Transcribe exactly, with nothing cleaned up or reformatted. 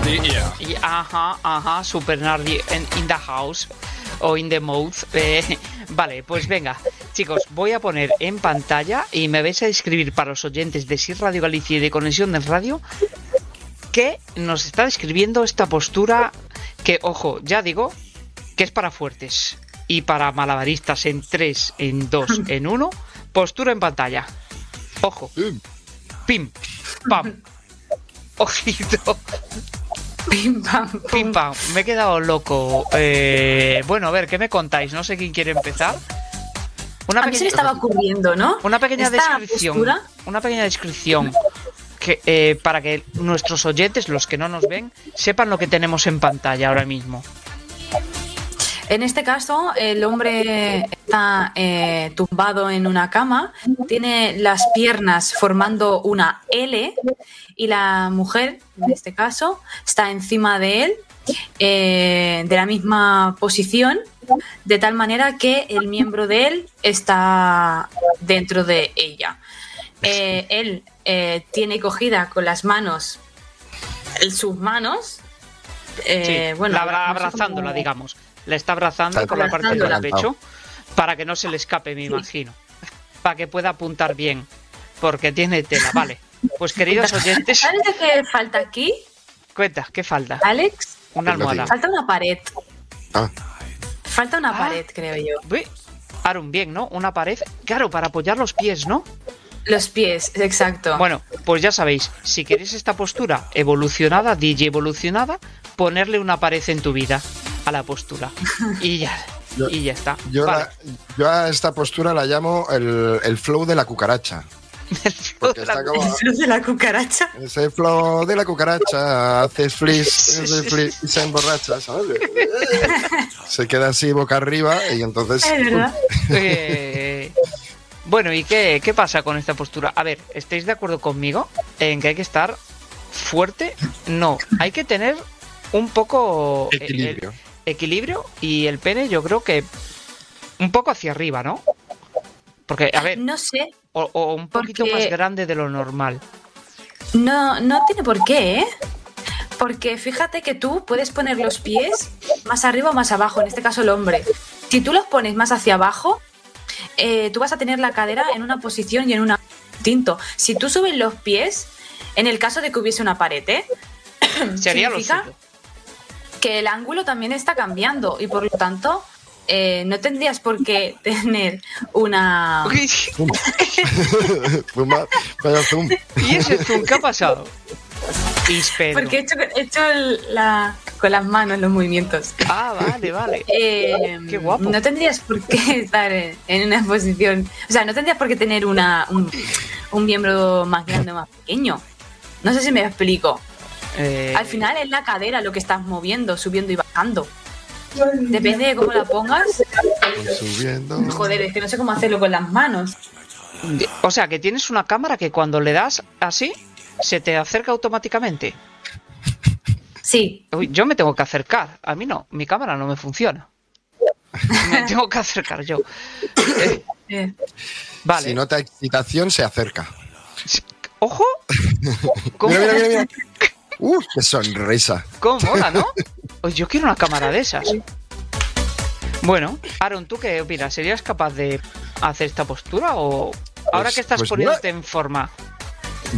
Sí, yeah. Y, ajá, ajá, super nerdy in, in the house o in the mouth. Eh, vale, pues venga, chicos, voy a poner en pantalla y me vais a describir para los oyentes de S I R Radio Galicia y de Conexión de Radio que nos está describiendo esta postura que, ojo, ya digo que es para fuertes y para malabaristas en tres, en dos, en uno. Postura en pantalla. Ojo. Pim, pam. Ojito. Pim, pam, pum. Pim, pam. Me he quedado loco. Eh, bueno, a ver, ¿qué me contáis? No sé quién quiere empezar. Una A mí se me estaba ocurriendo, ¿no? Una pequeña Esta descripción. postura. Una pequeña descripción. Que, eh, para que nuestros oyentes, los que no nos ven, sepan lo que tenemos en pantalla ahora mismo. En este caso, el hombre está eh, tumbado en una cama, tiene las piernas formando una L y la mujer, en este caso, está encima de él, eh, de la misma posición, de tal manera que el miembro de él está dentro de ella. Eh, él eh, tiene cogida con las manos, en sus manos, eh, Sí, bueno, la, no sé abrazándola, cómo- digamos. La está abrazando Está con la parte del abrazándola. pecho para que no se le escape, me Sí. imagino. Para que pueda apuntar bien. Porque tiene tela, vale. Pues queridos oyentes, ¿Sabes de qué falta aquí, cuenta, ¿qué falta? Alex? Una Pues lo almohada. digo. Falta una pared. Ah, Falta una Ah. pared, creo yo. Uy, Aaron, bien, ¿no? Una pared. Claro, para apoyar los pies, ¿no? Los pies, exacto. Bueno, pues ya sabéis, si queréis esta postura evolucionada, D J evolucionada, ponerle una pared en tu vida a la postura. Y ya, Yo- y ya está. yo, Vale. la- yo a esta postura la llamo el, el flow de la cucaracha. Porque está como. Los de la cucaracha. Ese flow de la cucaracha, haces flis, haces flis y se emborracha, ¿sabes? Se queda así boca arriba y entonces. Es verdad. Eh, bueno, ¿y qué, qué pasa con esta postura? A ver, ¿estáis de acuerdo conmigo en que hay que estar fuerte? No, hay que tener un poco eh, Equilibrio. el- equilibrio y el pene yo creo que un poco hacia arriba, ¿no? Porque, a ver, No sé, o, o un poquito porque- más grande de lo normal. no, no tiene por qué, ¿eh? Porque fíjate que tú puedes poner los pies más arriba o más abajo, en este caso el hombre. Si tú los pones más hacia abajo, eh, tú vas a tener la cadera en una posición y en una distinto. Si tú subes los pies, en el caso de que hubiese una pared, ¿eh? Sería lo significa suyo. que el ángulo también está cambiando y por lo tanto eh, no tendrías por qué tener una... Uy, Fuma, vaya zoom. ¿y ese zoom qué ha pasado? Ispedro. Porque he hecho, he hecho el- la, con las manos los movimientos. Ah, vale, vale. Eh, Qué guapo. No tendrías por qué estar en, en una posición... O sea, no tendrías por qué tener una, un, un miembro más grande o más pequeño. No sé si me explico. Eh, Al final es la cadera lo que estás moviendo, subiendo y bajando. Depende de cómo la pongas. Subiendo. Joder, es que no sé cómo hacerlo con las manos. O sea, que tienes una cámara que cuando le das así, se te acerca automáticamente. Sí, Uy, yo me tengo que acercar. A mí no, mi cámara no me funciona. Me tengo que acercar yo. Eh, eh, vale. Si nota excitación, se acerca. ¡Ojo! ¿Cómo, Mira, mira, mira, mira. ¡Uh, qué sonrisa! cómo mola, ¿no? Oye, yo quiero una cámara de esas. Bueno, Aaron, ¿tú qué opinas? ¿Serías capaz de hacer esta postura o ahora Pues- que estás pues poniéndote en forma?